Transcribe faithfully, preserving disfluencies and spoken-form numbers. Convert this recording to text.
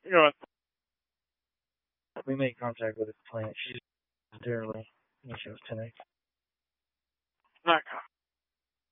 You know, we made contact with this planet. She's literally when she was ten X. Not